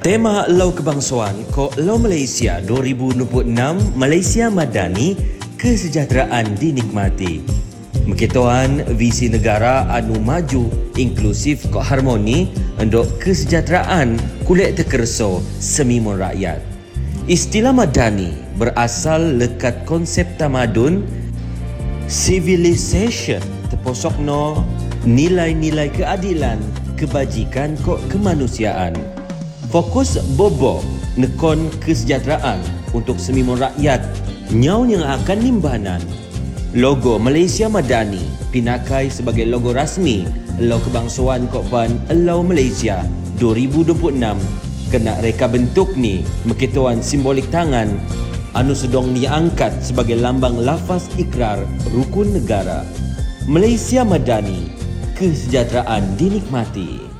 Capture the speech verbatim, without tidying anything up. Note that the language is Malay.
Tema Lau Kebangsaan ko Lau Malaysia dua ribu dua puluh enam Malaysia Madani kesejahteraan dinikmati. Mekituan visi negara anu maju, inklusif ko harmoni untuk kesejahteraan kulit tekerso semimun rakyat. Istilah Madani berasal lekat konsep tamadun civilization teposokno nilai-nilai keadilan, kebajikan ko kemanusiaan. Fokus bobo nekon kesejahteraan untuk semimun rakyat nyau yang akan nimbanan. Logo Malaysia Madani pinakai sebagai logo rasmi Lau Kebangsaan Kokpan Lau Malaysia dua ribu dua puluh enam. Kena reka bentuk ni mekituan simbolik tangan anu sedong diangkat sebagai lambang lafaz ikrar rukun negara. Malaysia Madani, kesejahteraan dinikmati.